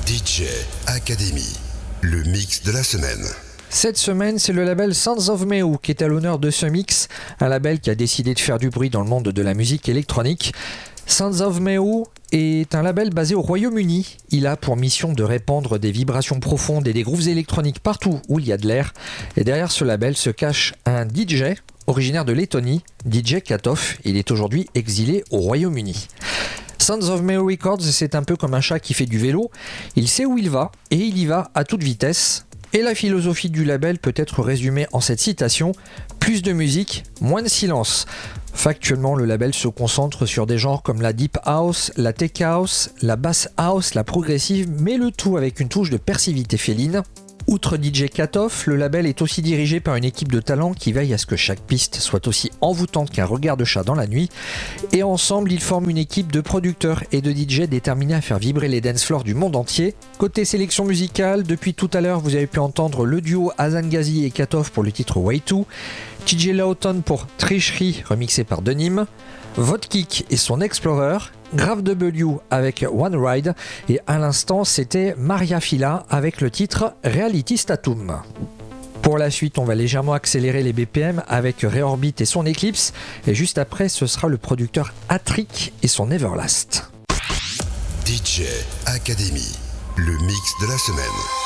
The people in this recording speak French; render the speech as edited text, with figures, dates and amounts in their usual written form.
DJ Academy, le mix de la semaine. Cette semaine, c'est le label Sounds of Meow qui est à l'honneur de ce mix, un label qui a décidé de faire du bruit dans le monde de la musique électronique. Sounds of Meow est un label basé au Royaume-Uni. Il a pour mission de répandre des vibrations profondes et des grooves électroniques partout où il y a de l'air. Et derrière ce label se cache un DJ originaire de Lettonie, DJ Katoff. Il est aujourd'hui exilé au Royaume-Uni. Sounds of Meow Records, c'est un peu comme un chat qui fait du vélo. Il sait où il va et il y va à toute vitesse. Et la philosophie du label peut être résumée en cette citation: plus de musique, moins de silence. Factuellement, le label se concentre sur des genres comme la deep house, la tech house, la bass house, la progressive, mais le tout avec une touche de persivité féline. Outre DJ Katoff, le label est aussi dirigé par une équipe de talents qui veille à ce que chaque piste soit aussi envoûtante qu'un regard de chat dans la nuit. Et ensemble, ils forment une équipe de producteurs et de DJ déterminés à faire vibrer les dance floors du monde entier. Côté sélection musicale, depuis tout à l'heure, vous avez pu entendre le duo Hasan Ghazi et Katoff pour le titre Way 2, TJ Lawton pour Tricherie, remixé par Denim, Vodkick et son Explorer, Grave W avec One Ride, et à l'instant c'était Maria Fila avec le titre Reality Statum. Pour la suite, on va légèrement accélérer les BPM avec Reorbit et son Eclipse, et juste après ce sera le producteur Attrick et son Everlast. DJ Academy, le mix de la semaine.